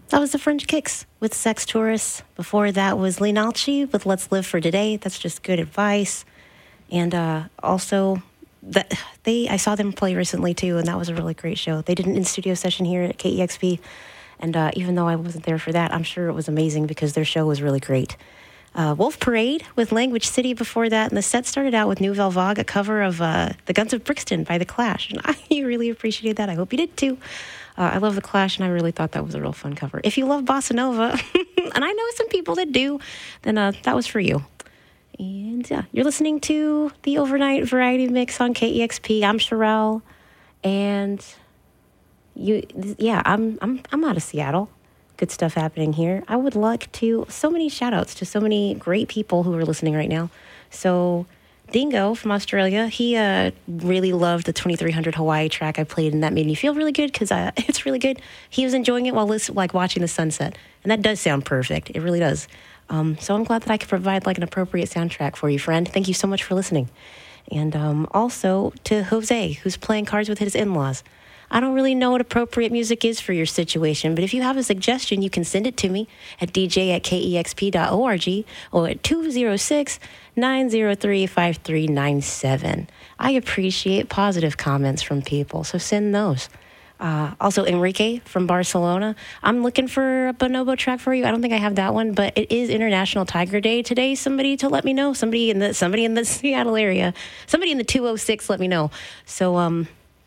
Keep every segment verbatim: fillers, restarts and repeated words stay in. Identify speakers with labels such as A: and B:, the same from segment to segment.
A: that was the French Kicks with Sex Tourists. Before that was Linalchi with Let's Live for Today. That's just good advice. And uh, also, that they I saw them play recently, too, and that was a really great show. They did an in-studio session here at K E X P, and uh, even though I wasn't there for that, I'm sure it was amazing because their show was really great. Uh, Wolf Parade with Language City before that, and the set started out with Nouvelle Vague, a cover of uh, The Guns of Brixton by The Clash, and I really appreciated that. I hope you did, too. Uh, I love The Clash, and I really thought that was a real fun cover. If you love Bossa Nova, and I know some people that do, then uh, that was for you. And yeah, you're listening to the Overnight Variety Mix on K E X P. I'm Sherelle, and you, yeah, I'm I'm I'm out of Seattle. Good stuff happening here. I would like to, so many shout outs to so many great people who are listening right now. So Dingo from Australia, he uh, really loved the twenty-three hundred Hawaii track I played, and that made me feel really good because uh, it's really good. He was enjoying it while listen, like watching the sunset, and that does sound perfect. It really does. Um, so I'm glad that I could provide like an appropriate soundtrack for you, friend. Thank you so much for listening. And um, also to Jose, who's playing cards with his in-laws. I don't really know what appropriate music is for your situation, but if you have a suggestion, you can send it to me at d j at k e x p dot org or at two oh six, nine oh three, five three nine seven. I appreciate positive comments from people, so send those. Uh, also, Enrique from Barcelona. I'm looking for a bonobo track for you. I don't think I have that one, but it is International Tiger Day today. Somebody to let me know. Somebody in the somebody in the Seattle area. Somebody in the two oh six let me know. So, um...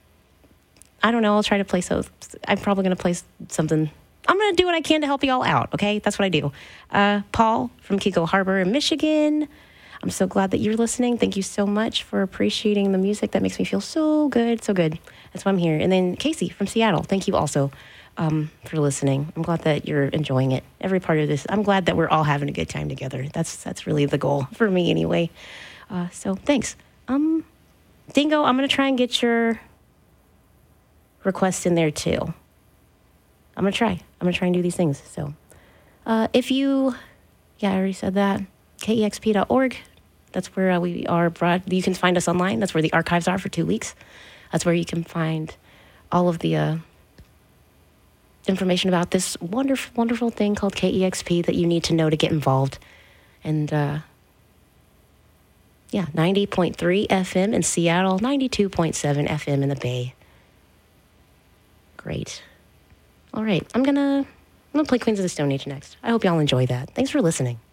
A: I don't know. I'll try to play so. I'm probably going to play something. I'm going to do what I can to help you all out, okay? That's what I do. Uh, Paul from Kiko Harbor in Michigan. I'm so glad that you're listening. Thank you so much for appreciating the music. That makes me feel so good, so good. That's why I'm here. And then Casey from Seattle. Thank you also um, for listening. I'm glad that you're enjoying it. Every part of this. I'm glad that we're all having a good time together. That's that's really the goal for me anyway. Uh, so thanks. Um, Dingo, I'm going to try and get your requests in there too. I'm gonna try. I'm gonna try and do these things. So, uh, if you, yeah, I already said that. K E X P dot org. That's where uh, we are broad. You can find us online. That's where the archives are for two weeks. That's where you can find all of the uh, information about this wonderful, wonderful thing called K E X P that you need to know to get involved. And uh, yeah, ninety point three F M in Seattle, ninety-two point seven F M in the Bay. Great. All right, I'm gonna I'm gonna play Queens of the Stone Age next. I hope y'all enjoy that. Thanks for listening.